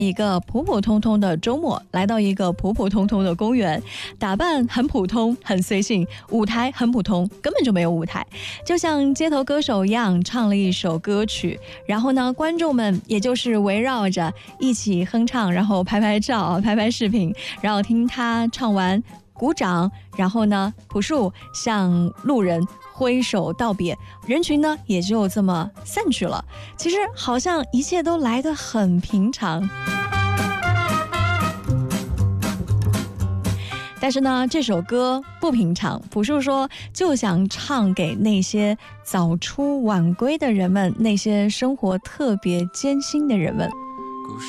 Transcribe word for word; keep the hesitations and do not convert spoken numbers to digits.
一个普普通通的周末，来到一个普普通通的公园，打扮很普通很随性，舞台很普通，根本就没有舞台，就像街头歌手一样唱了一首歌曲，然后呢观众们也就是围绕着一起哼唱，然后拍拍照拍拍视频，然后听他唱完鼓掌，然后呢朴树向路人挥手道别，人群呢也就这么散去了。其实好像一切都来得很平常，但是呢这首歌不平常，朴树说就想唱给那些早出晚归的人们，那些生活特别艰辛的人们。